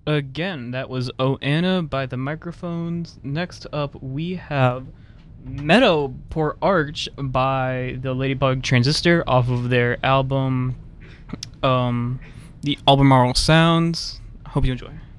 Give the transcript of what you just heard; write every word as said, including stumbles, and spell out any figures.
Again, that was Oana by the Microphones. Next up, we have Meadow Port Arch by the Ladybug Transistor off of their album, um, The Albemarle Sounds. Hope you enjoy.